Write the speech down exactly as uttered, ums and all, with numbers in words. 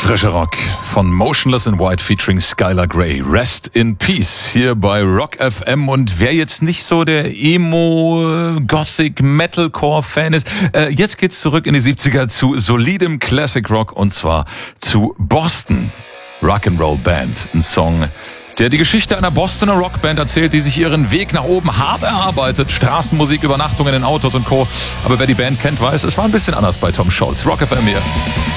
Frischer Rock von Motionless in White featuring Skylar Grey. Rest in Peace hier bei Rock F M. Und wer jetzt nicht so der Emo, Gothic, Metalcore-Fan ist, äh, jetzt geht's zurück in die siebziger zu solidem Classic Rock, und zwar zu Boston Rock'n'Roll Band. Ein Song, der die Geschichte einer Bostoner Rockband erzählt, die sich ihren Weg nach oben hart erarbeitet. Straßenmusik, Übernachtungen in Autos und Co. Aber wer die Band kennt, weiß, es war ein bisschen anders bei Tom Scholz. Rock F M hier.